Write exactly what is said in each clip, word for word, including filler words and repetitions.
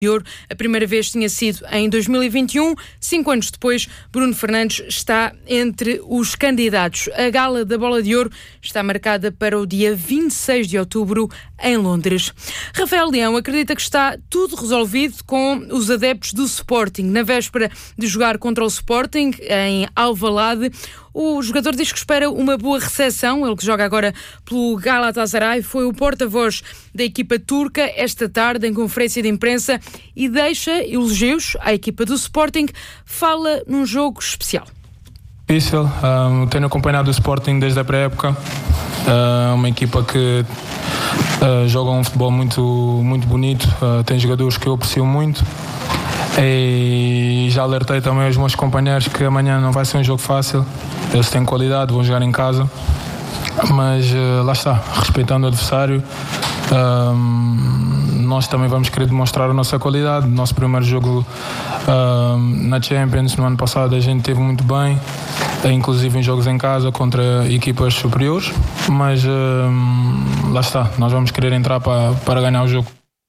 de Ouro. A primeira vez tinha sido em dois mil e vinte e um. Cinco anos depois, Bruno Fernandes está entre os candidatos. A gala da Bola de Ouro está marcada para o dia vinte e seis de outubro em Londres. Rafael Leão acredita que está tudo resolvido com os adeptos do Sporting. Na véspera de jogar contra o Sporting, em Alvalade, o jogador diz que espera uma boa recepção. Ele que joga agora pelo Galatasaray foi o porta-voz da equipa turca esta tarde em conferência de imprensa e deixa elogios à equipa do Sporting. Fala num jogo especial. Difícil, um, tenho acompanhado o Sporting desde a pré-época, uh, uma equipa que uh, joga um futebol muito, muito bonito, uh, tem jogadores que eu aprecio muito e já alertei também aos meus companheiros que amanhã não vai ser um jogo fácil, eles têm qualidade, vão jogar em casa, mas uh, lá está, respeitando o adversário. Um, nós também vamos querer demonstrar a nossa qualidade. Nosso primeiro jogo um, na Champions no ano passado a gente teve muito bem, inclusive em jogos em casa contra equipas superiores, mas um, lá está, nós vamos querer entrar para, para ganhar o jogo.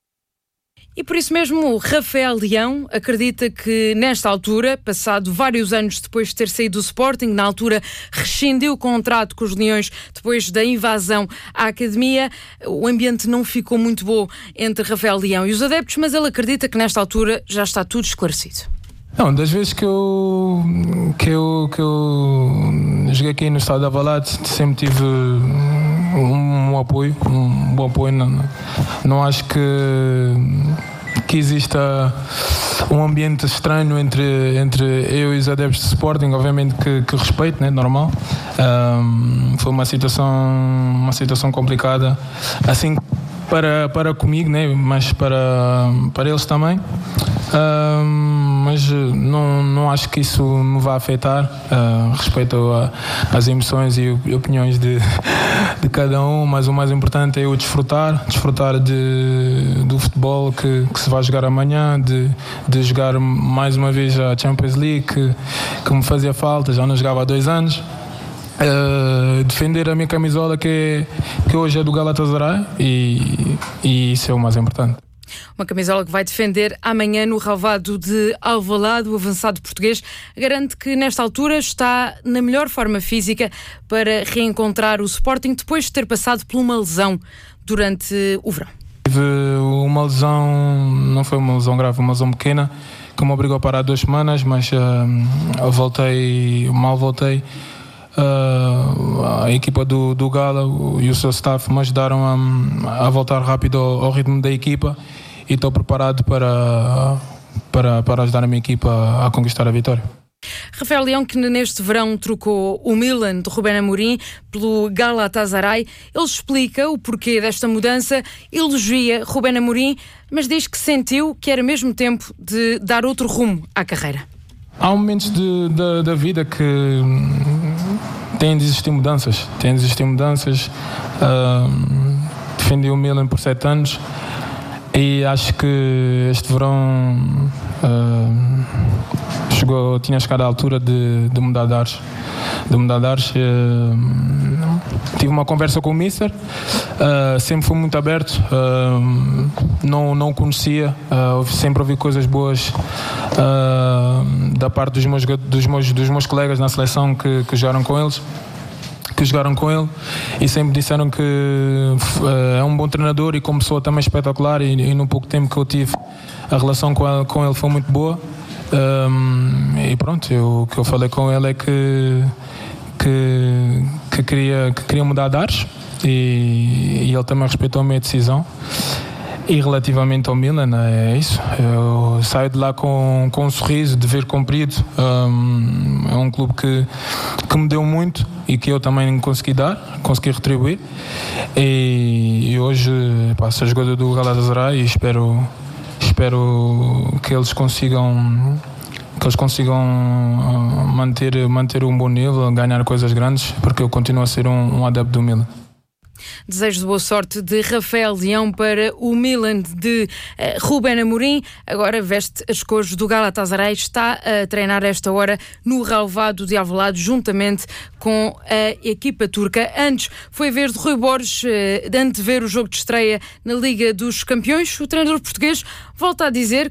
E por isso mesmo, Rafael Leão acredita que nesta altura, passado vários anos depois de ter saído do Sporting, na altura rescindiu o contrato com os Leões depois da invasão à academia, o ambiente não ficou muito bom entre Rafael Leão e os adeptos, mas ele acredita que nesta altura já está tudo esclarecido. Não, das vezes que eu, que eu, que eu joguei aqui no estado de Alvalade, sempre tive um, um apoio, um bom apoio. Não, não acho que, que exista um ambiente estranho entre, entre eu e os adeptos de Sporting, obviamente que, que respeito, né, normal. Um, foi uma situação, uma situação complicada, assim para, para comigo, né, mas para, para eles também. Um, mas não, não acho que isso me vá afetar. Uh, respeito a, as emoções e opiniões de, de cada um, mas o mais importante é eu desfrutar, desfrutar de, do futebol que, que se vai jogar amanhã, de, de jogar mais uma vez a Champions League, que, que me fazia falta, já não jogava há dois anos. Uh, defender a minha camisola que, que hoje é do Galatasaray e, e isso é o mais importante. Uma camisola que vai defender amanhã no relvado de Alvalade. O avançado português garante que nesta altura está na melhor forma física para reencontrar o Sporting depois de ter passado por uma lesão durante o verão. Tive uma lesão, não foi uma lesão grave, uma lesão pequena que me obrigou a parar duas semanas, mas uh, eu voltei, mal voltei. Uh, a equipa do, do Gala e o seu staff me ajudaram a, a voltar rápido ao, ao ritmo da equipa e estou preparado para, para, para ajudar a minha equipa a conquistar a vitória. Rafael Leão, que neste verão trocou o Milan de Rubén Amorim pelo Galatasaray, ele explica o porquê desta mudança, elogia Rubén Amorim, mas diz que sentiu que era mesmo tempo de dar outro rumo à carreira. Há momentos de, de, da vida que têm de existir mudanças, têm de existir mudanças. Uh, defendi o Milan por sete anos e acho que este verão uh, chegou, tinha chegado à altura de, de mudar de ares. De mudar de ares. Uh, tive uma conversa com o Mister, uh, sempre fui muito aberto, uh, não, não o conhecia, uh, sempre ouvi coisas boas uh, da parte dos meus, dos, meus, dos meus colegas na seleção que, que jogaram com eles. que jogaram com ele e sempre disseram que uh, é um bom treinador e como pessoa também espetacular e, e no pouco tempo que eu tive a relação com ele, com ele foi muito boa. Um, e pronto, eu, o que eu falei com ele é que que, que, queria, que queria mudar de ares e, e ele também respeitou a minha decisão. E relativamente ao Milan, é isso, eu saio de lá com, com um sorriso, dever cumprido. Um, é um clube que, que me deu muito e que eu também consegui dar, consegui retribuir e, e hoje pá, sou jogador do Galatasaray e espero, espero que eles consigam que eles consigam manter, manter um bom nível, ganhar coisas grandes, porque eu continuo a ser um, um adepto do Milan. Desejo de boa sorte de Rafael Leão para o Milan de uh, Ruben Amorim. Agora veste as cores do Galatasaray. Está a treinar esta hora no relvado de Alvalade, juntamente com a equipa turca. Antes foi a vez de Rui Borges, uh, de antever o jogo de estreia na Liga dos Campeões. O treinador português volta a dizer